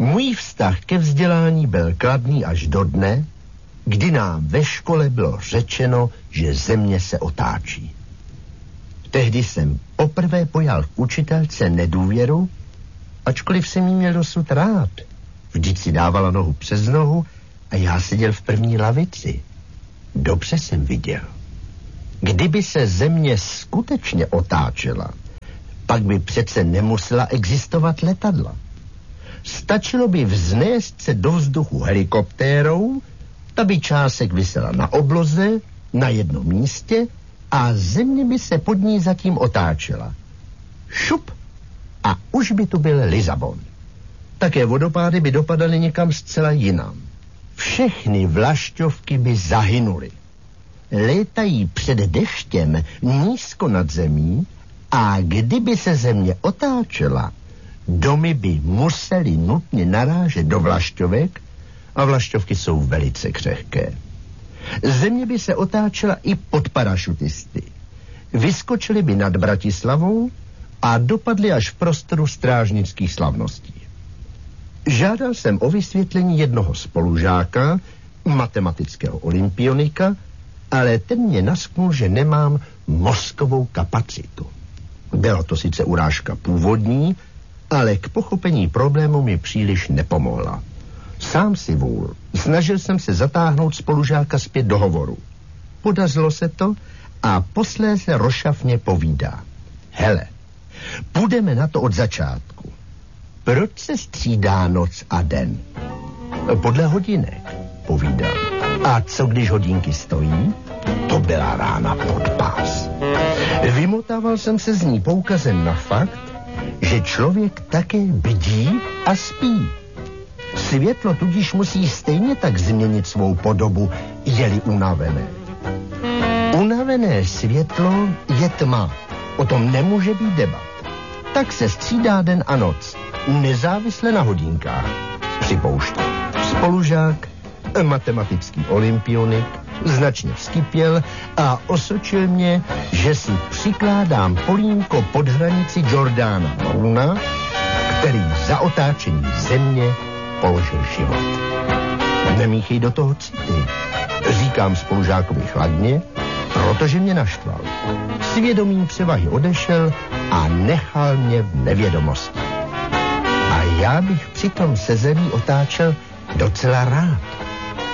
Můj vztah ke vzdělání byl kladný až do dne, kdy nám ve škole bylo řečeno, že země se otáčí. Tehdy jsem poprvé pojal k učitelce nedůvěru, ačkoliv jsem jí měl dosud rád. Vždyť si dávala nohu přes nohu a já seděl v první lavici. Dobře jsem viděl. Kdyby se země skutečně otáčela, pak by přece nemusela existovat letadla. Stačilo by vznést se do vzduchu helikoptérou, ta by čásek visela na obloze, na jednom místě a země by se pod ní zatím otáčela. Šup a už by tu byl Lisabon. Také vodopády by dopadaly někam zcela jinam. Všechny vlašťovky by zahynuly. Létají před deštěm nízko nad zemí a kdyby se země otáčela, domy by musely nutně narážet do vlašťovek a vlašťovky jsou velice křehké. Země by se otáčela i pod parašutisty. Vyskočili by nad Bratislavou a dopadli až v prostoru strážnických slavností. Žádal jsem o vysvětlení jednoho spolužáka, matematického olympionika, ale ten mě nasknul, že nemám mozkovou kapacitu. Byla to sice urážka původní, ale k pochopení problému mi příliš nepomohla. Sám si vůl, snažil jsem se zatáhnout spolužáka zpět do hovoru. Podařilo se to a posléze rošafně povídá. Hele, půjdeme na to od začátku. Proč se střídá noc a den? Podle hodinek, povídá. A co když hodinky stojí? To byla rána pod pás. Vymotával jsem se z ní poukazem na fakt, že člověk také bdí a spí. Světlo tudíž musí stejně tak změnit svou podobu, je-li unavené. Unavené světlo je tma. O tom nemůže být debat. Tak se střídá den a noc, nezávisle na hodinkách. Připouští. Spolužák, matematický olympionik, značně vzkypěl a osočil mě, že si přikládám polínko pod hranici Jordána Bruna, který za otáčení země položil život. Nemíchej do toho city, říkám spolužákovi chladně, protože mě naštval. Svědomím převahy odešel a nechal mě v nevědomosti. A já bych přitom se zemí otáčel docela rád.